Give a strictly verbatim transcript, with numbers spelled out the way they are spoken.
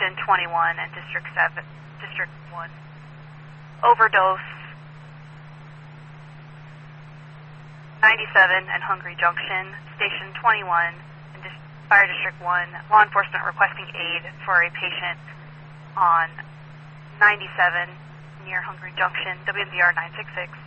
Station twenty-one and District seven, District one. Overdose. ninety-seven and Hungry Junction, Station twenty-one, and Dis- Fire District one, law enforcement requesting aid for a patient on ninety-seven near Hungry Junction, W M D R nine six six.